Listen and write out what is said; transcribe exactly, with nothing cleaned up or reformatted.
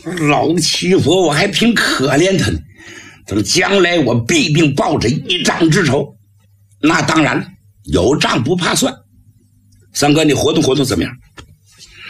老欺负我，我还挺可怜他呢。等将来我必定报这一丈之仇。那当然了，有账不怕算。三哥，你活动活动怎么样？